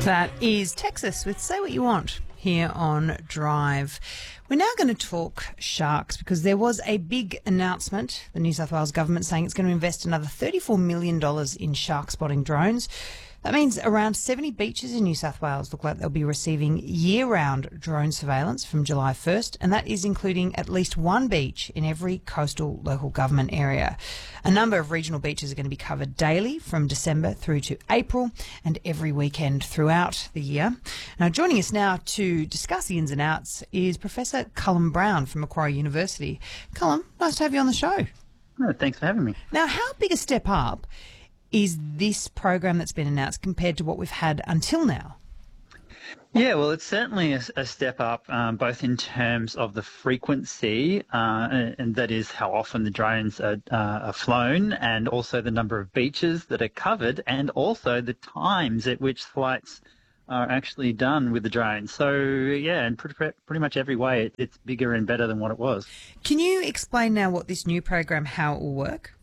That is Texas with Say What You Want here on Drive. We're now going to talk sharks because there was a big announcement, the New South Wales government saying it's going to invest another $34 million in shark spotting drones. That means around 70 beaches in New South Wales look like they'll be receiving year-round drone surveillance from July 1st, and that is including at least one beach in every coastal local government area. A number of regional beaches are going to be covered daily from December through to April and every weekend throughout the year. Now, joining us now to discuss the ins and outs is Professor Cullum Brown from Macquarie University. Cullum, nice to have you on the show. Oh, thanks for having me. Now, how big a step up is this program that's been announced compared to what we've had until now? Yeah, well, it's certainly a step up, both in terms of the frequency, and that is how often the drones are flown, and also the number of beaches that are covered, and also the times at which flights are actually done with the drone. So, yeah, in pretty much every way, it's bigger and better than what it was. Can you explain now what this new program, how it will work?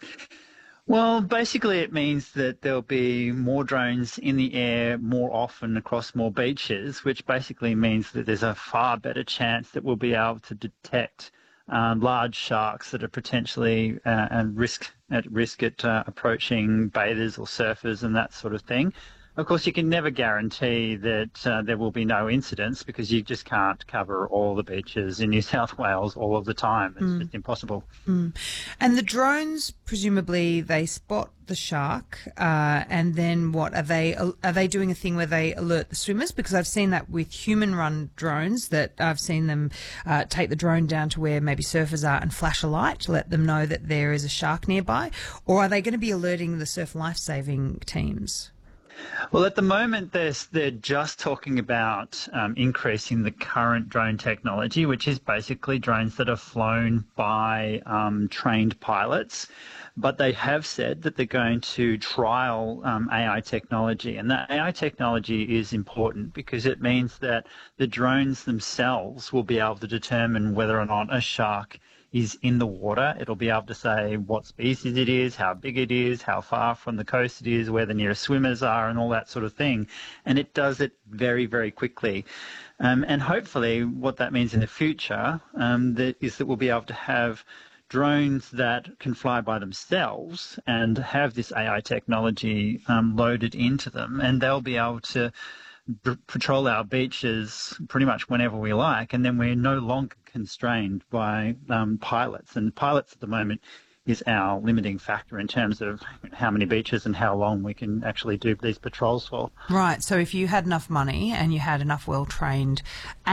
Well, basically it means that there'll be more drones in the air more often across more beaches, which basically means that there's a far better chance that we'll be able to detect large sharks that are potentially at risk at approaching bathers or surfers and that sort of thing. Of course, you can never guarantee that there will be no incidents because you just can't cover all the beaches in New South Wales all of the time. It's just impossible. And the drones, presumably, they spot the shark, and then what are they doing a thing where they alert the swimmers? Because I've seen that with human-run drones, that I've seen them take the drone down to where maybe surfers are and flash a light to let them know that there is a shark nearby. Or are they going to be alerting the surf life-saving teams? Well, at the moment, they're just talking about increasing the current drone technology, which is basically drones that are flown by trained pilots. But they have said that they're going to trial AI technology. And that AI technology is important because it means that the drones themselves will be able to determine whether or not a shark is in the water. It'll be able to say what species it is, how big it is, how far from the coast it is, where the nearest swimmers are, and all that sort of thing. And it does it very, very quickly. And hopefully what that means in the future is that we'll be able to have drones that can fly by themselves and have this AI technology loaded into them, and they'll be able to patrol our beaches pretty much whenever we like, and then we're no longer constrained by pilots. And pilots at the moment is our limiting factor in terms of how many beaches and how long we can actually do these patrols for. Right, so if you had enough money and you had enough well-trained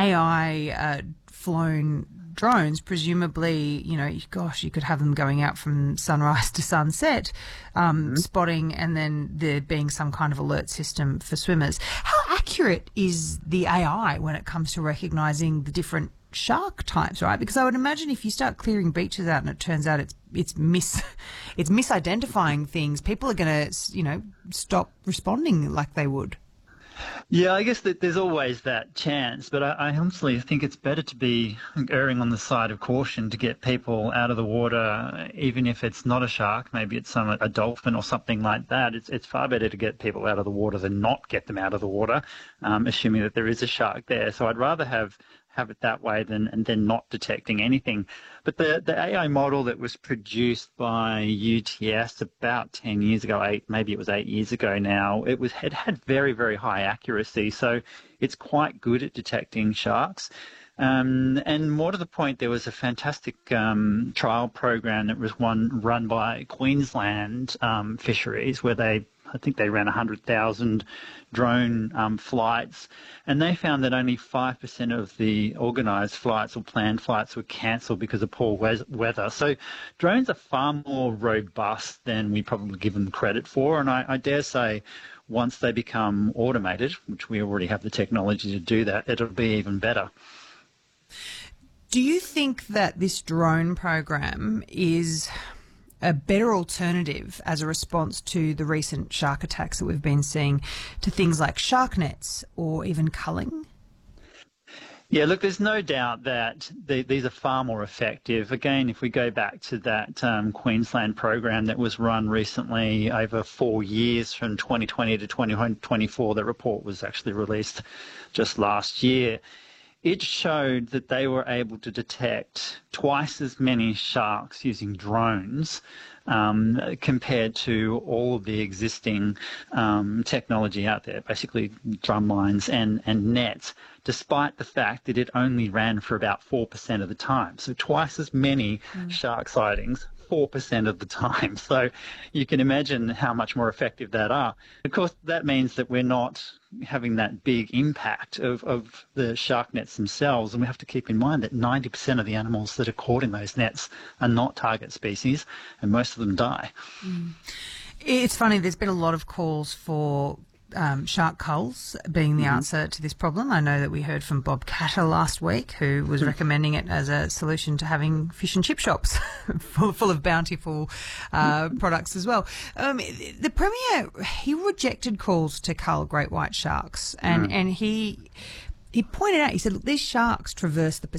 AI flown drones, presumably, you could have them going out from sunrise to sunset, spotting, and then there being some kind of alert system for swimmers. How accurate is the AI when it comes to recognising the different shark types, right? Because I would imagine if you start clearing beaches out and it turns out it's misidentifying things, people are going to, stop responding like they would. Yeah, I guess that there's always that chance, but I honestly think it's better to be erring on the side of caution to get people out of the water, even if it's not a shark, maybe it's a dolphin or something like that. It's far better to get people out of the water than not get them out of the water, assuming that there is a shark there. So I'd rather have it that way than not detecting anything. But the AI model that was produced by UTS about 10 years ago, maybe it was 8 years ago now, it had very, very high accuracy. So it's quite good at detecting sharks. And more to the point, there was a fantastic trial program that was run by Queensland Fisheries, where I think they ran 100,000 drone flights, and they found that only 5% of the organised flights or planned flights were cancelled because of poor weather. So drones are far more robust than we probably give them credit for, and I dare say once they become automated, which we already have the technology to do that, it'll be even better. Do you think that this drone program is a better alternative as a response to the recent shark attacks that we've been seeing to things like shark nets or even culling? Yeah, look, there's no doubt that these are far more effective. Again, if we go back to that Queensland program that was run recently over 4 years from 2020 to 2024, the report was actually released just last year. It showed that they were able to detect twice as many sharks using drones compared to all of the existing technology out there, basically drum lines and nets, despite the fact that it only ran for about 4% of the time. So twice as many shark sightings, 4% of the time. So you can imagine how much more effective that are. Of course, that means that we're not having that big impact of the shark nets themselves. And we have to keep in mind that 90% of the animals that are caught in those nets are not target species, and most of them die. It's funny, there's been a lot of calls for shark culls being the answer to this problem. I know that we heard from Bob Catter last week, who was recommending it as a solution to having fish and chip shops full of bountiful products as well. The Premier, he rejected calls to cull great white sharks, and he pointed out, he said, look, these sharks traverse the